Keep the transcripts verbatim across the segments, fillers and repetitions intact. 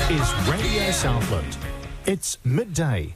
is Radio Southland. It's midday.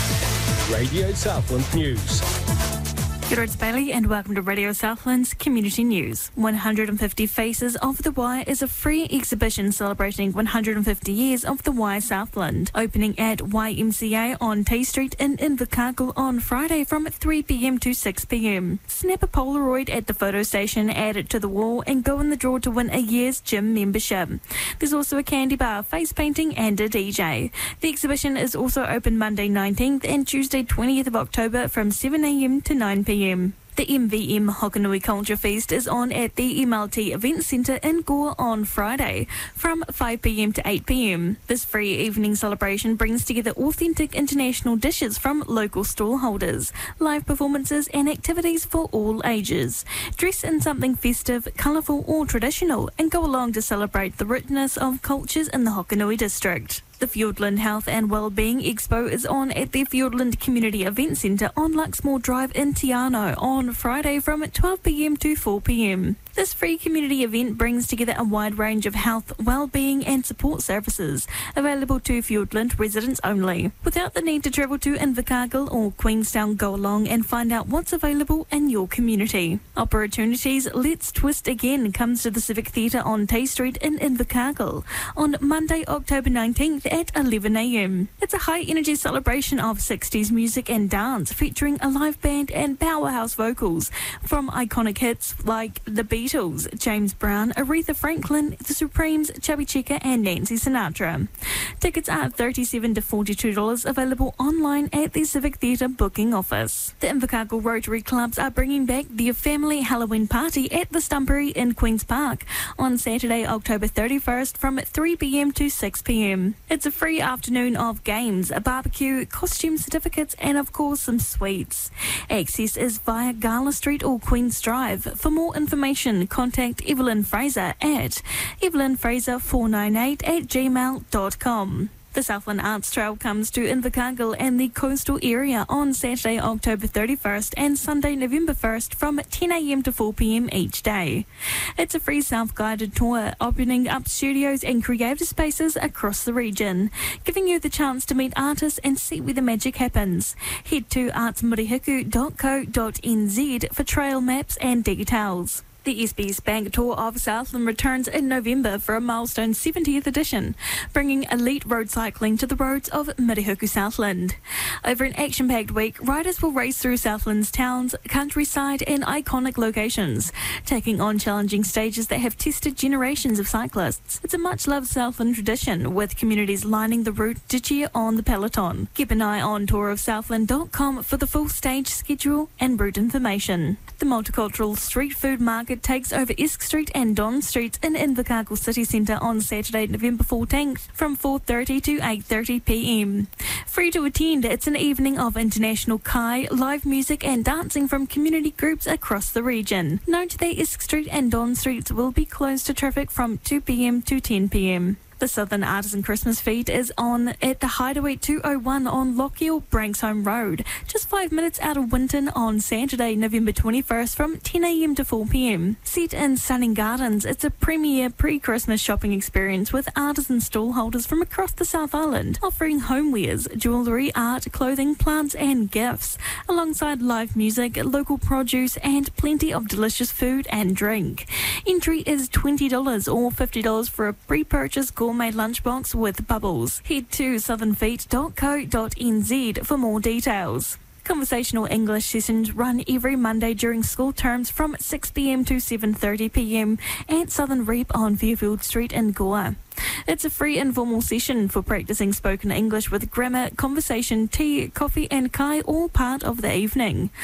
Radio Southland News. G'day, it's Bailey and welcome to Radio Southland's Community News. one hundred fifty Faces of the Wye is a free exhibition celebrating one hundred fifty years of the Wye Southland, opening at Y M C A on Tay Street in Invercargill on Friday from three p m to six p m. Snap a Polaroid at the photo station, add it to the wall and go in the draw to win a year's gym membership. There's also a candy bar, face painting and a D J. The exhibition is also open Monday nineteenth and Tuesday twentieth of October from seven a m to nine p m. The M V M Hokanui Culture Feast is on at the M L T Event Centre in Gore on Friday from five p m to eight p m. This free evening celebration brings together authentic international dishes from local stallholders, live performances and activities for all ages. Dress in something festive, colourful or traditional and go along to celebrate the richness of cultures in the Hokanui district. The Fiordland Health and Wellbeing Expo is on at the Fiordland Community Event Centre on Luxmore Drive in Te Anau on Friday from twelve p m to four p m. This free community event brings together a wide range of health, well-being and support services available to Fiordland residents only. Without the need to travel to Invercargill or Queenstown, go along and find out what's available in your community. Opportunities Let's Twist Again comes to the Civic Theatre on Tay Street in Invercargill on Monday, October nineteenth at eleven a m. It's a high-energy celebration of sixties music and dance featuring a live band and powerhouse vocals from iconic hits like The Beatles, James Brown, Aretha Franklin, The Supremes, Chubby Checker and Nancy Sinatra. Tickets are thirty-seven to forty-two dollars, available online at the Civic Theatre booking office. The Invercargill Rotary Clubs are bringing back their family Halloween party at the Stumpery in Queen's Park on Saturday, October thirty-first from three p m to six p m. It's a free afternoon of games, a barbecue, costume certificates and of course some sweets. Access is via Gala Street or Queen's Drive. For more information, contact Evelyn Fraser at evelyn fraser four nine eight at gmail dot com. The Southland Arts Trail comes to Invercargill and the coastal area on Saturday, October thirty-first and Sunday, November first from ten a m to four p m each day. It's a free self-guided tour opening up studios and creative spaces across the region, giving you the chance to meet artists and see where the magic happens. Head to arts murihiku dot co dot n z for trail maps and details. The S B S Bank Tour of Southland returns in November for a milestone seventieth edition, bringing elite road cycling to the roads of Murihiku Southland. Over an action-packed week, riders will race through Southland's towns, countryside and iconic locations, taking on challenging stages that have tested generations of cyclists. It's a much-loved Southland tradition, with communities lining the route to cheer on the peloton. Keep an eye on tour of southland dot com for the full stage schedule and route information. The multicultural street food market takes over Esk Street and Don Street in Invercargill City Centre on Saturday, November fourteenth from four thirty to eight thirty p m. Free to attend, it's an evening of international kai, live music and dancing from community groups across the region. Note that Esk Street and Don Streets will be closed to traffic from two p m to ten p m. The Southern Artisan Christmas Feed is on at the Hideaway two oh one on Lochiel Branksome Road, just five minutes out of Winton on Saturday, November twenty-first from ten a m to four p m. Set in Stunning Gardens, it's a premier pre-Christmas shopping experience with artisan stallholders from across the South Island, offering homewares, jewellery, art, clothing, plants and gifts, alongside live music, local produce and plenty of delicious food and drink. Entry is twenty dollars or fifty dollars for a pre-purchase gourmet lunchbox with bubbles. Head to southern feet dot co dot n z for more details. Conversational English sessions run every Monday during school terms from six p m to seven thirty p m at Southern Reap on Fairfield Street in Gore. It's a free informal session for practicing spoken English with grammar, conversation, tea, coffee and kai, all part of the evening.